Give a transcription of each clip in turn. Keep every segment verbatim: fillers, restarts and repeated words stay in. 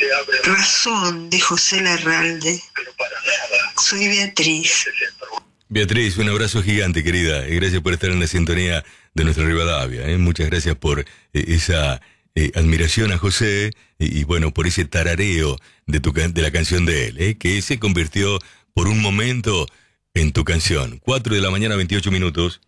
Razón de José Larralde. Soy Beatriz. Beatriz, un abrazo gigante, querida. Y gracias por estar en la sintonía de nuestra Rivadavia. ¿eh? Muchas gracias por eh, esa eh, admiración a José y, y, bueno, por ese tarareo de, tu, de la canción de él, ¿eh? que se convirtió por un momento en tu canción. cuatro de la mañana, veintiocho minutos.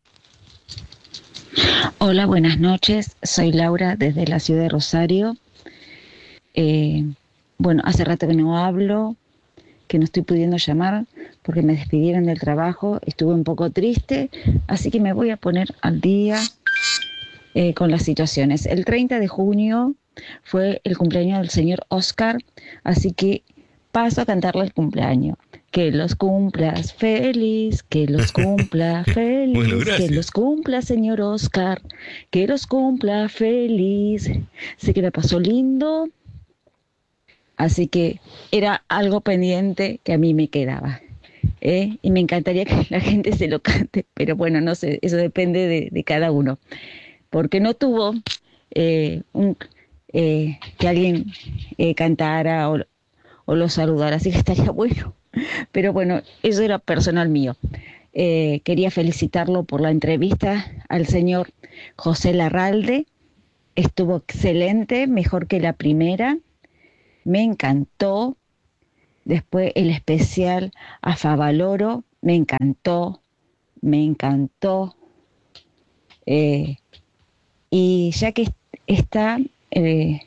Hola, buenas noches. Soy Laura desde la ciudad de Rosario. Eh, bueno, hace rato que no hablo, que no estoy pudiendo llamar porque me despidieron del trabajo. Estuve un poco triste, así que me voy a poner al día eh, con las situaciones. El treinta de junio fue el cumpleaños del señor Oscar, así que paso a cantarle el cumpleaños. Que los cumplas feliz, que los cumpla feliz, bueno, que los cumpla señor Oscar, que los cumpla feliz. Sé que la pasó lindo, así que era algo pendiente que a mí me quedaba. ¿eh? Y me encantaría que la gente se lo cante, pero bueno, no sé, eso depende de, de cada uno. Porque no tuvo eh, un, eh, que alguien eh, cantara o, o lo saludara, así que estaría bueno. Pero bueno, eso era personal mío. Eh, quería felicitarlo por la entrevista al señor José Larralde. Estuvo excelente, mejor que la primera. Me encantó. Después el especial a Favaloro, me encantó, me encantó. Eh, y ya que está, eh,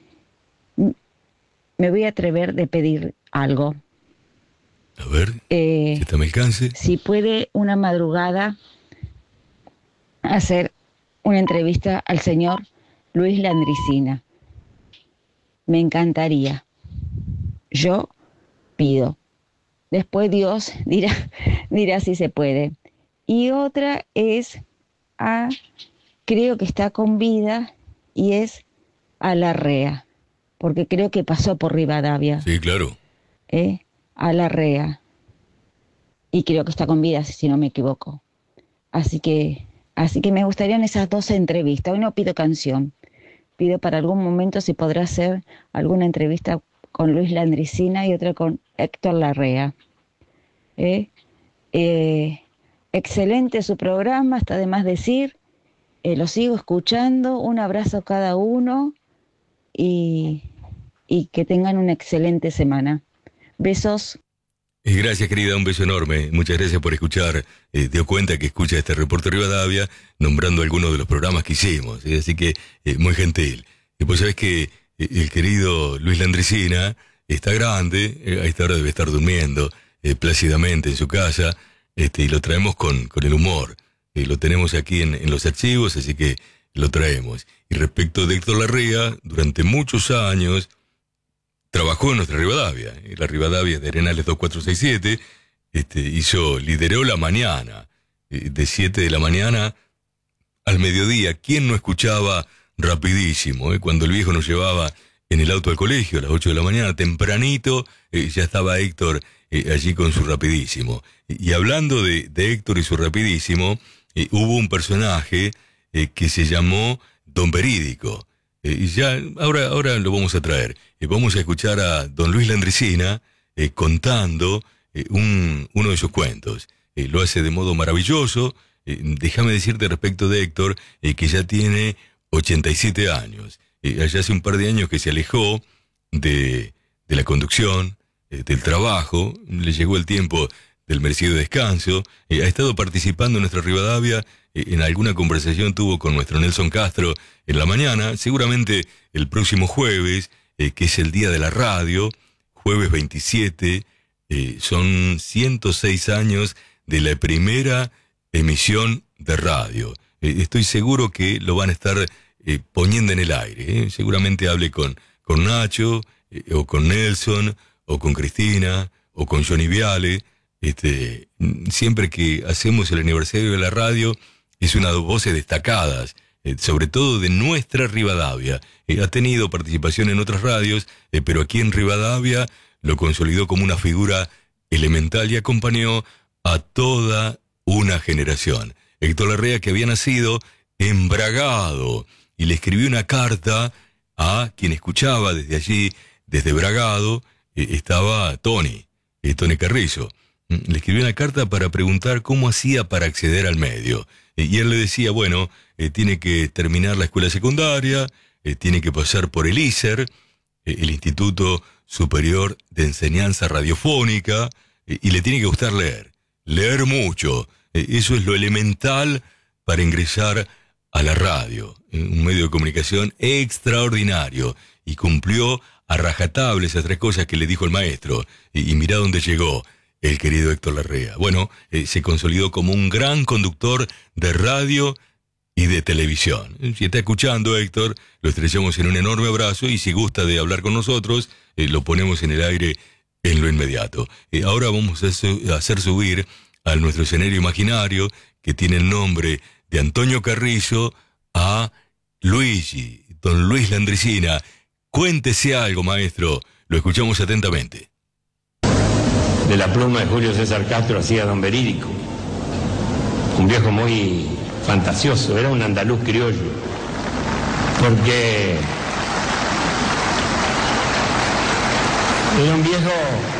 me voy a atrever de pedir algo. A ver, eh, si está me alcance. Si puede una madrugada hacer una entrevista al señor Luis Landricina. Me encantaría. Yo pido. Después Dios dirá, dirá si se puede. Y otra es a, creo que está con vida, y es a Larrea, porque creo que pasó por Rivadavia. Sí, claro. ¿Eh? A Larrea. Y creo que está con vida, si no me equivoco. Así que, así que me gustarían esas dos entrevistas. Hoy no pido canción. Pido para algún momento si podrá hacer alguna entrevista con Luis Landricina y otra con Héctor Larrea. ¿Eh? Eh, excelente su programa, está de más decir. Eh, lo sigo escuchando. Un abrazo a cada uno y, y que tengan una excelente semana. Besos. Y gracias, querida, un beso enorme. Muchas gracias por escuchar. Eh, dio cuenta que escucha este Reporte Rivadavia, nombrando algunos de los programas que hicimos. ¿eh? Así que, eh, muy gentil. Y pues sabes que eh, el querido Luis Landricina está grande, eh, a esta hora debe estar durmiendo eh, plácidamente en su casa, este, y lo traemos con, con el humor. Eh, lo tenemos aquí en, en los archivos, así que lo traemos. Y respecto de Héctor Larrea, durante muchos años trabajó en nuestra Rivadavia, eh, la Rivadavia de Arenales dos cuatro seis siete, este, hizo, lideró la mañana, eh, de siete de la mañana al mediodía. ¿Quién no escuchaba Rapidísimo? Eh? Cuando el viejo nos llevaba en el auto al colegio a las ocho de la mañana, tempranito, eh, ya estaba Héctor eh, allí con su Rapidísimo. Y hablando de, de Héctor y su Rapidísimo, eh, hubo un personaje eh, que se llamó Don Verídico. Eh, y ya, ahora, ahora lo vamos a traer. Eh, vamos a escuchar a don Luis Landricina eh, contando eh, un, uno de sus cuentos. Eh, lo hace de modo maravilloso. Eh, déjame decirte respecto de Héctor eh, que ya tiene ochenta y siete años. Eh, allá hace un par de años que se alejó de, de la conducción, eh, del trabajo. Le llegó el tiempo del merecido descanso. Eh, ha estado participando en nuestra Rivadavia. Eh, en alguna conversación tuvo con nuestro Nelson Castro en la mañana. Seguramente el próximo jueves, eh, que es el día de la radio, jueves veintisiete, eh, son ciento seis años de la primera emisión de radio. Eh, estoy seguro que lo van a estar eh, poniendo en el aire. Eh. Seguramente hable con, con Nacho, eh, o con Nelson, o con Cristina, o con Johnny Viale. Este, siempre que hacemos el aniversario de la radio, es una de las voces destacadas, eh, sobre todo de nuestra Rivadavia. Eh, ha tenido participación en otras radios, eh, pero aquí en Rivadavia lo consolidó como una figura elemental y acompañó a toda una generación. Héctor Larrea, que había nacido en Bragado, y le escribió una carta a quien escuchaba desde allí, desde Bragado, eh, estaba Tony, eh, Tony Carrizo. Le escribió una carta para preguntar cómo hacía para acceder al medio. Eh, y él le decía, bueno, eh, tiene que terminar la escuela secundaria, eh, tiene que pasar por el I S E R, eh, el Instituto Superior de Enseñanza Radiofónica, eh, y le tiene que gustar leer. Leer mucho. Eh, eso es lo elemental para ingresar a la radio, un medio de comunicación extraordinario, y cumplió a rajatabla esas tres cosas que le dijo el maestro, y, y mirá dónde llegó el querido Héctor Larrea. Bueno, eh, se consolidó como un gran conductor de radio y de televisión. Si está escuchando, Héctor, lo estrechamos en un enorme abrazo, y si gusta de hablar con nosotros, eh, lo ponemos en el aire en lo inmediato. Eh, ahora vamos a, su- a hacer subir a nuestro escenario imaginario, que tiene el nombre de Antonio Carrizo, a Luigi, don Luis Landricina. Cuéntese algo, maestro. Lo escuchamos atentamente. De la pluma de Julio César Castro hacía don Verídico, un viejo muy fantasioso, era un andaluz criollo, porque era un viejo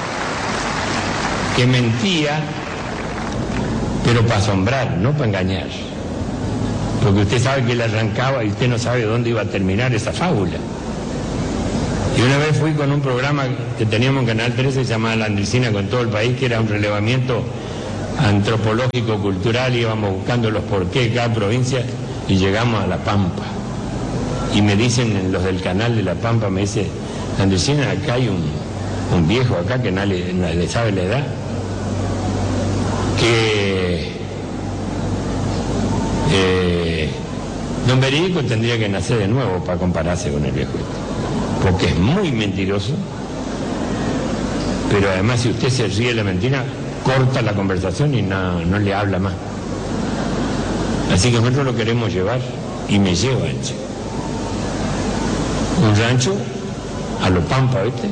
que mentía, pero para asombrar, no para engañar, porque usted sabe que él arrancaba y usted no sabe dónde iba a terminar esa fábula. Y una vez fui con un programa que teníamos en Canal trece, llamado Landricina con todo el país, que era un relevamiento antropológico, cultural, íbamos buscando los porqués de cada provincia, y llegamos a La Pampa. Y me dicen los del canal de La Pampa, me dice, Landricina, acá hay un, un viejo acá que nadie, nadie le sabe la edad, que eh, don Verídico tendría que nacer de nuevo para compararse con el viejo este, porque es muy mentiroso, pero además si usted se ríe de la mentira, corta la conversación y no, no le habla más. Así que nosotros lo queremos llevar, y me lleva, che. Un rancho a lo Pampa, ¿viste?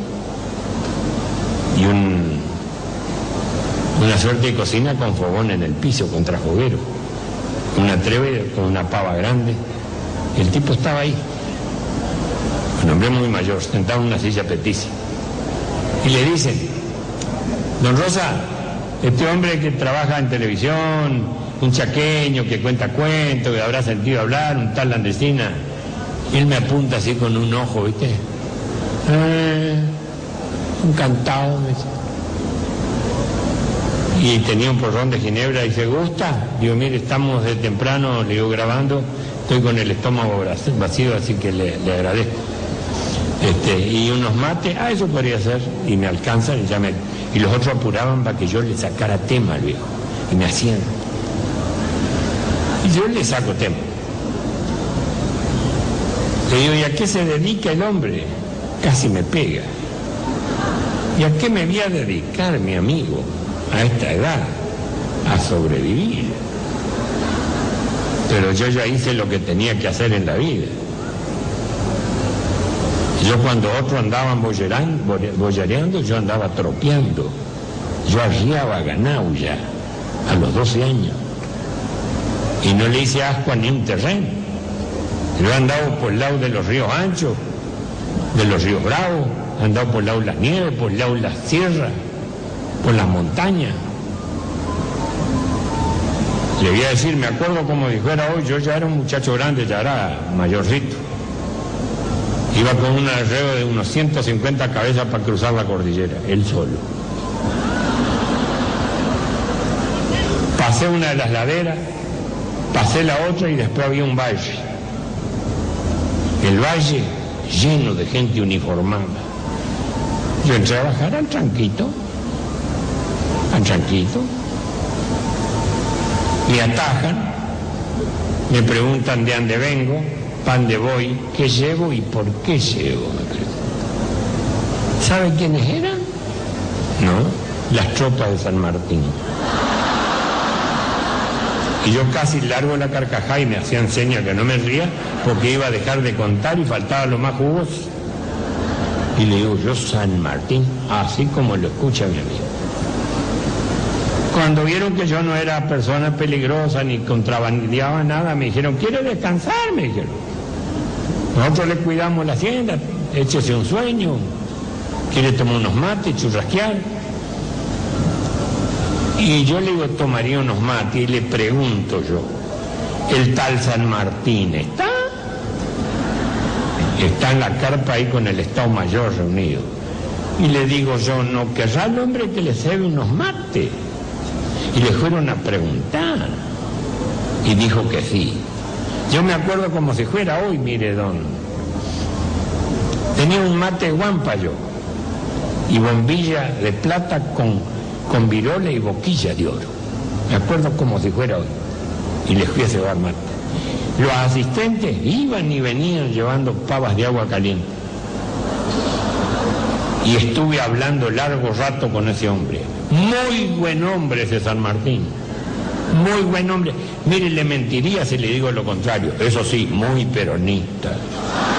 Y un, una suerte de cocina con fogón en el piso, contra foguero. Una treve con una pava grande. El tipo estaba ahí, un hombre muy mayor, sentado en una silla peticia. Y le dicen, don Rosa, este hombre que trabaja en televisión, un chaqueño que cuenta cuentos, que habrá sentido hablar, un tal Landricina. Él me apunta así con un ojo, ¿viste? Eh, encantado, me dice. Y tenía un porrón de ginebra y se gusta. Digo, mire, estamos de temprano, le digo, grabando, estoy con el estómago vacío, así que le, le agradezco. Este, y unos mates, ah, eso podría ser, y me alcanzan y ya me... Y los otros apuraban para que yo le sacara tema al viejo, y me hacían. Y yo le saco tema. Le digo, ¿y a qué se dedica el hombre? Casi me pega. ¿Y a qué me voy a dedicar, mi amigo, a esta edad? A sobrevivir. Pero yo ya hice lo que tenía que hacer en la vida. Yo cuando otros andaban boyareando, yo andaba tropeando. Yo arriaba ganado ya, a los doce años. Y no le hice asco a ni un terreno. Yo he andado por el lado de los ríos anchos, de los ríos bravos, he andado por el lado de las nieves, por el lado de las sierras, por las montañas. Le voy a decir, me acuerdo como dijera hoy, yo ya era un muchacho grande, ya era mayorcito. Iba con un arreo de unos ciento cincuenta cabezas para cruzar la cordillera, él solo. Pasé una de las laderas, pasé la otra y después había un valle. El valle lleno de gente uniformada. Yo entré a bajar al tranquito, al tranquito. Me atajan, me preguntan de dónde vengo, para dónde voy, qué llevo y por qué llevo, me preguntan. ¿Sabe quiénes eran? No, las tropas de San Martín. Y yo casi largo la carcajada y me hacían señas que no me ría porque iba a dejar de contar y faltaba lo más jugoso. Y le digo, yo San Martín, así como lo escucha mi amigo. Cuando vieron que yo no era persona peligrosa ni contrabandeaba nada, me dijeron, ¿quiere descansar? Me dijeron. Nosotros le cuidamos la hacienda, échese un sueño. ¿quiere tomar unos mates, churrasquear? Y yo le digo, tomaría unos mates, y le pregunto yo, ¿el tal San Martín está? Está en la carpa ahí con el Estado Mayor reunido. Y le digo yo, ¿no querrá el hombre que le cebe unos mates? Y le fueron a preguntar. Y dijo que sí. Yo me acuerdo como si fuera hoy, mire, don. Tenía un mate guampa yo. Y bombilla de plata con, con virola y boquilla de oro. Me acuerdo como si fuera hoy. Y les fui a cebar mate. Los asistentes iban y venían llevando pavas de agua caliente. Y estuve hablando largo rato con ese hombre. Muy buen hombre ese San Martín. Muy buen hombre. Mire, le mentiría si le digo lo contrario. Eso sí, muy peronista.